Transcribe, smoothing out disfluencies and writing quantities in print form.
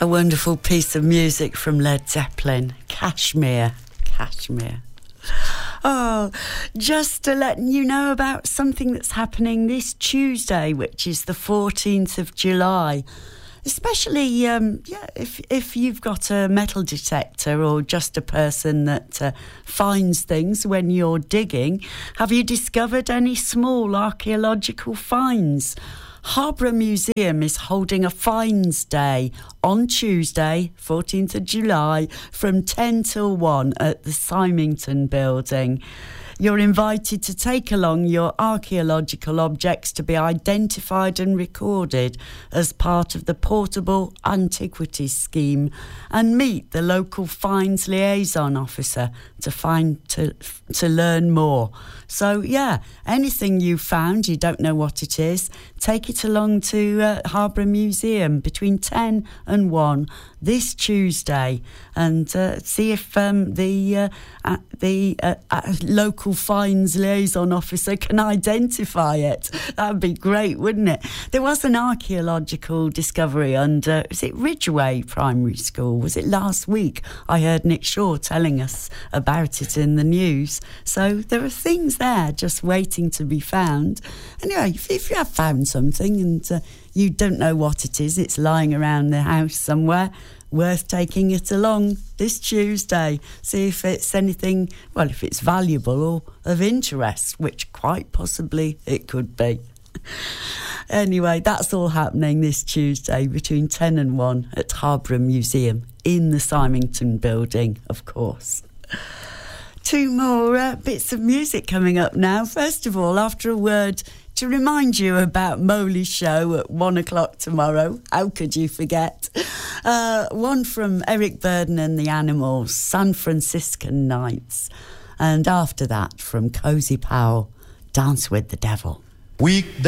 A wonderful piece of music from Led Zeppelin, Kashmir. Oh, just to let you know about something that's happening this Tuesday, which is the 14th of July. Especially, if you've got a metal detector or just a person that finds things when you're digging. Have you discovered any small archaeological finds? Harborough Museum is holding a Finds Day on Tuesday, 14th of July, from 10 till 1 at the Symington Building. You're invited to take along your archaeological objects to be identified and recorded as part of the Portable Antiquities Scheme and meet the local Finds Liaison Officer to learn more. So, yeah, anything you found, you don't know what it is, take it along to Harborough Museum between 10 and 1 this Tuesday and see if the local Finds Liaison Officer can identify it. That would be great, wouldn't it? There was an archaeological discovery under, is it Ridgeway Primary School? Was it last week? I heard Nick Shaw telling us about it in the news. So there are things there just waiting to be found. Anyway, if you have found something and you don't know what it is, it's lying around the house somewhere, worth taking it along this Tuesday. See if it's anything, well, if it's valuable or of interest, which quite possibly it could be. Anyway, that's all happening this Tuesday between 10 and 1 at Harborough Museum in the Symington Building, of course. Two more bits of music coming up now. First of all, after a word to remind you about Moley's show at 1 o'clock tomorrow. How could you forget? One from Eric Burdon and the Animals, San Franciscan Nights. And after that, from Cozy Powell, Dance with the Devil.